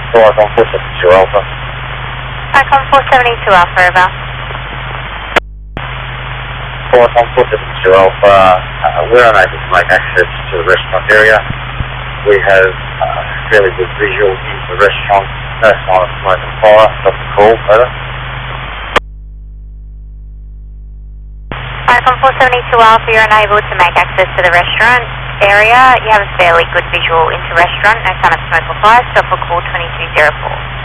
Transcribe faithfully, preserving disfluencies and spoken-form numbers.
Flight on four seventy-two Alpha. Icon four seventy-two Alpha, over. Flight on four seventy-two Alpha, uh, we're unable to make access to the restaurant area. We have uh, fairly good visual into the restaurant, no sign of smoke and fire, stop the call, over. Icon four seventy-two Alpha, you're unable to make access to the restaurant area. You have a fairly good visual into restaurant, no sign of smoke or fire, stop for call twenty-two oh four.